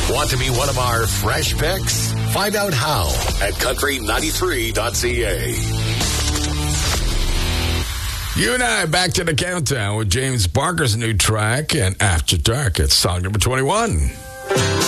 Want to be one of our fresh picks? Find out how at country93.ca. You and I back to the countdown with James Barker's new track and After Dark. It's song number 21.